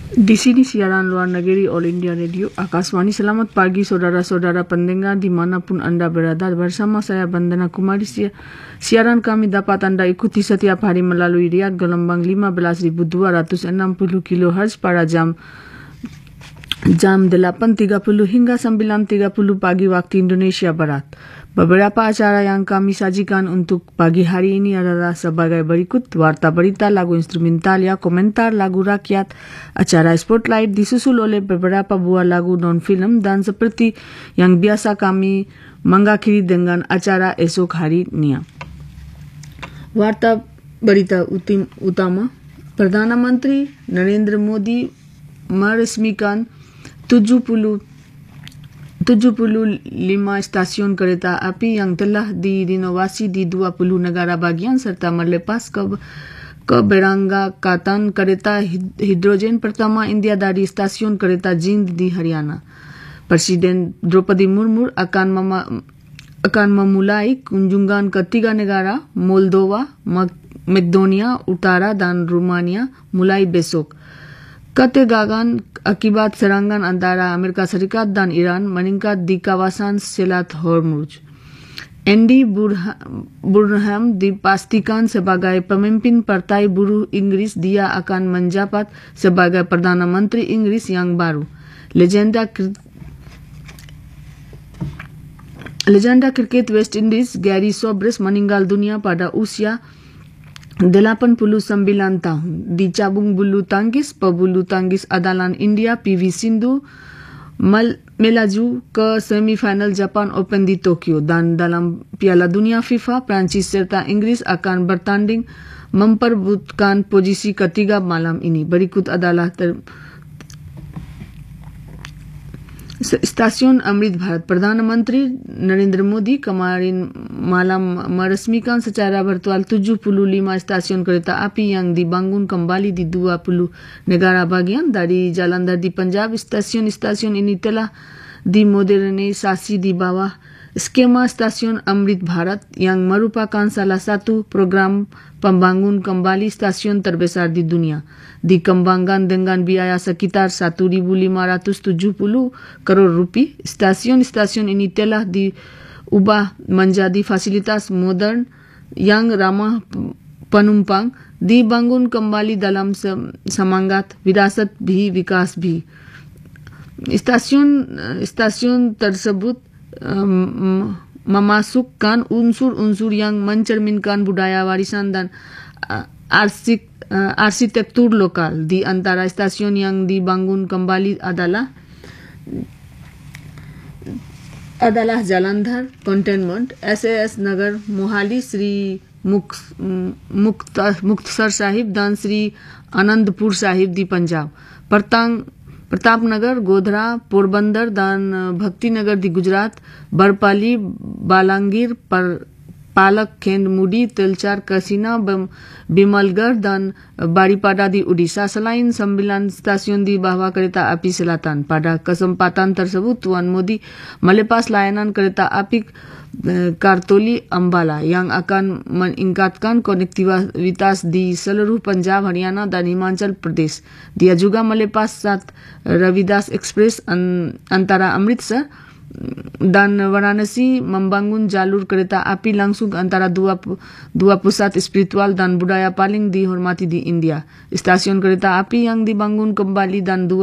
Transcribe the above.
Di sini siaran luar negeri All India Radio Akaswani. Selamat pagi saudara-saudara pendengar dimanapun Anda berada. Bersama saya Bandana Kumari. Siaran kami dapat Anda ikuti setiap hari melalui Riyadh gelombang 15.260 kHz pada jam 8.30 hingga 9.30 pagi waktu Indonesia Barat. Beberapa acara yang kami sajikan untuk pagi hari ini adalah sebagai berikut: warta berita, lagu instrumental, komentar lagu rakyat, acara Spotlight disusul oleh beberapa buah lagu non-film, dan seperti yang biasa kami mengakhiri dengan acara esok hari Nia. Warta berita utama: Perdana Menteri Narendra Modi meresmikan 75 stasiun kereta api yang telah direnovasi di 20 negara bagian serta melepas keberangkatan kereta hidrogen pertama India dari stasiun kereta Jind di Haryana. Presiden Draupadi Murmu akan memulai kunjungan ke 3 negara, Moldova, Makedonia Utara dan Rumania mulai besok. Ketegangan akibat serangan antara Amerika Serikat dan Iran meningkat di kawasan Selat Hormuz. Andy Burnham dipastikan sebagai pemimpin Partai Buruh Inggris. Dia akan menjabat sebagai Perdana Menteri Inggris yang baru. Legenda kriket West Indies Gary Sobers meninggal dunia pada usia 89 tahun. Di cabang bulu tangkis, pebulu tangkis andalan India PV Sindhu melaju ke semifinal Japan Open di Tokyo, dan dalam Piala Dunia FIFA, Prancis serta Inggris akan bertanding memperebutkan posisi ketiga malam ini. Berikut adalah Stasiun Amrit Bharat. Perdana Menteri Narendra Modi kemarin malam meresmikan secara virtual 75 stasiun kereta api yang dibangun kembali di 20 negara bagian. Dari Jalandhar di Punjab, stasiun-stasiun ini telah dimodernisasi di bawah skema Stasiun Amrit Bharat yang merupakan salah satu program pembangun kembali stasiun terbesar di dunia. Dikembangkan dengan biaya sekitar 1.570 crore rupiah. Stasiun-stasiun ini telah diubah menjadi fasilitas modern yang ramah penumpang, dibangun kembali dalam semangat Virasat Bhi Vikas Bhi. Stasiun tersebut memasukkan unsur-unsur yang mencerminkan budaya warisan dan arsitektur lokal. Di antara stasiun yang dibangun kembali adalah Jalandhar Cantonment, SAS Nagar Mohali, Sri Muktasar Sahib dan Sri Anandpur Sahib di Punjab, Pratapnagar, Godhra, Porbandar dan Bhaktinagar di Gujarat, Barpali, Balangir, Palak, Khend, Mudi, Telchar, Kasina, Bimalgarh dan Baripada di Odisha. Selain 9 stasiun di bawah kereta api selatan. Pada kesempatan tersebut, Tuan Modi melepas layanan kereta api Kartoli Ambala yang akan meningkatkan konektivitas di seluruh Punjab, Haryana dan Himachal Pradesh. Dia juga melepas Ravidas Express antara Amritsar dan Varanasi, membangun jalur kereta api langsung antara dua pusat spiritual dan budaya paling dihormati di India. Stasiun kereta api yang dibangun kembali dan dua